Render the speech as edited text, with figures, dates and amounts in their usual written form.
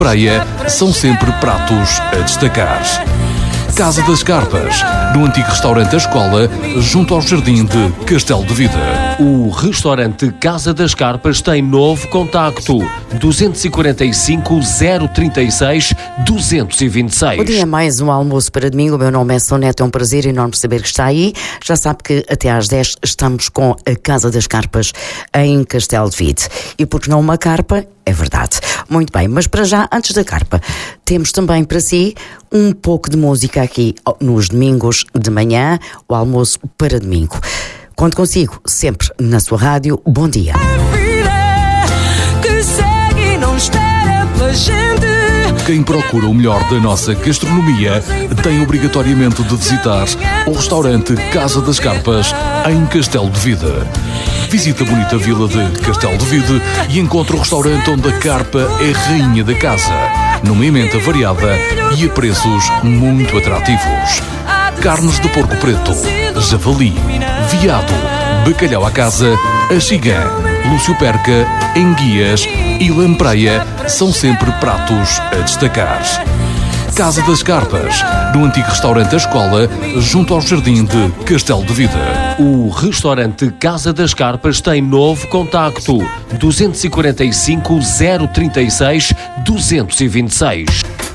praia são sempre pratos a destacar. Casa das Carpas, no antigo restaurante A Escola, junto ao Jardim de Castelo de Vida. O restaurante Casa das Carpas tem novo contacto: 245 036 226. Bom dia, mais um almoço para domingo. O meu nome é Soneto, é um prazer enorme saber que está aí. Já sabe que até às 10 estamos com a Casa das Carpas em Castelo de Vide. E por que não uma carpa? É verdade. Muito bem, mas para já, antes da carpa, temos também para si um pouco de música aqui nos domingos de manhã, o almoço para domingo. Conto consigo, sempre na sua rádio. Bom dia. Quem procura o melhor da nossa gastronomia tem obrigatoriamente de visitar o restaurante Casa das Carpas em Castelo de Vide. Visita a bonita vila de Castelo de Vide e encontra o restaurante onde a carpa é rainha da casa, numa emenda variada e a preços muito atrativos. Carnes de porco preto, javali, veado, bacalhau à casa, axigã, Lúcio Perca, enguias e lampreia são sempre pratos a destacar. Casa das Carpas, no antigo restaurante A Escola, junto ao Jardim de Castelo de Vida. O restaurante Casa das Carpas tem novo contacto: 245 036 226.